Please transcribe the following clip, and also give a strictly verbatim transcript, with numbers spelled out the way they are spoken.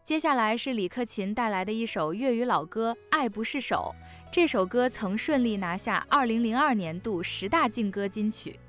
接下来是李克勤带来的一首粤语老歌《爱不释手》，这首歌曾顺利拿下二零零二年度十大劲歌金曲。